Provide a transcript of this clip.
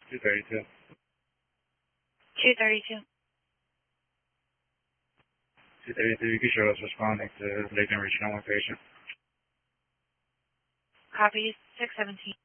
232. 232. 232, you can show us responding to Lakeland Regional 1 patient. Copy 617.